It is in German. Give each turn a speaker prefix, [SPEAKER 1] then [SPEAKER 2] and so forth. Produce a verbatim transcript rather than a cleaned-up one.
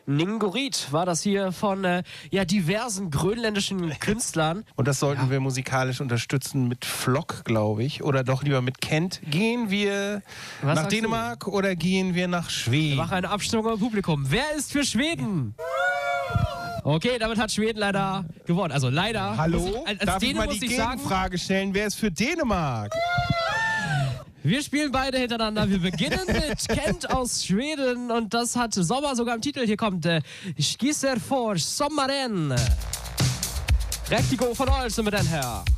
[SPEAKER 1] Ningorit war das hier von äh, ja, diversen grönländischen Künstlern.
[SPEAKER 2] Und das sollten
[SPEAKER 1] Ja.
[SPEAKER 2] wir musikalisch unterstützen mit Flock, glaube ich. Oder doch lieber mit Kent. Gehen wir
[SPEAKER 1] Was
[SPEAKER 2] nach
[SPEAKER 1] sagst
[SPEAKER 2] Dänemark du? Oder gehen wir nach Schweden?
[SPEAKER 1] Mach eine Abstimmung im Publikum. Wer ist für Schweden? Okay, damit hat Schweden leider gewonnen. Also leider.
[SPEAKER 2] Hallo?
[SPEAKER 1] Muss ich, als
[SPEAKER 2] Darf
[SPEAKER 1] Däne
[SPEAKER 2] ich mal
[SPEAKER 1] muss
[SPEAKER 2] die
[SPEAKER 1] ich sagen,
[SPEAKER 2] Gegenfrage stellen? Wer ist für Dänemark?
[SPEAKER 1] wir spielen beide hintereinander. Wir beginnen mit Kent aus Schweden und das hat Sommer sogar im Titel. Hier kommt äh, Skisser for sommaren. Riktigt god fornøjelse med den her.